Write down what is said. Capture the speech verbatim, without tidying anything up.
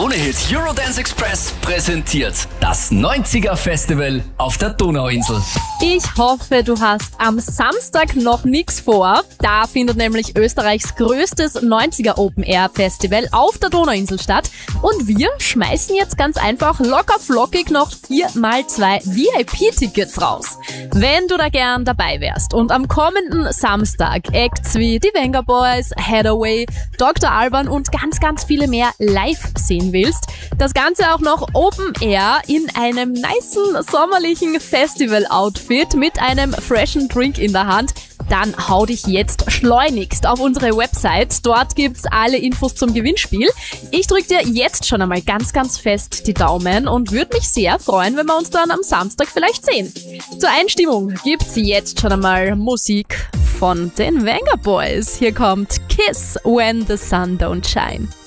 Krone-Hit Eurodance Express präsentiert das neunziger Festival auf der Donauinsel. Ich hoffe, du hast am Samstag noch nichts vor. Da findet nämlich Österreichs größtes neunziger Open Air Festival auf der Donauinsel statt. Und wir schmeißen jetzt ganz einfach locker flockig noch vier mal zwei V I P-Tickets raus. Wenn du da gern dabei wärst und am kommenden Samstag Acts wie die Vengaboys, Hathaway, Doktor Alban und ganz, ganz viele mehr live sehen willst, das Ganze auch noch Open Air in einem nicen sommerlichen Festival-Outfit mit einem freshen Drink in der Hand, dann hau dich jetzt schleunigst auf unsere Website. Dort gibt's alle Infos zum Gewinnspiel. Ich drück dir jetzt schon einmal ganz, ganz fest die Daumen und würde mich sehr freuen, wenn wir uns dann am Samstag vielleicht sehen. Zur Einstimmung gibt's jetzt schon einmal Musik von den Vengaboys. Hier kommt Kiss When the Sun Don't Shine.